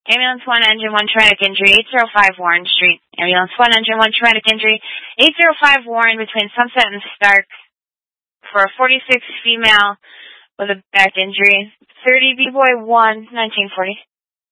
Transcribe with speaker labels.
Speaker 1: Ambulance 1, Engine 1, traumatic injury, 805 Warren Street. Ambulance 1, Engine 1, traumatic injury, 805 Warren between Sunset and Stark for a 46 female with a back injury. 30 B-Boy 1, 1940.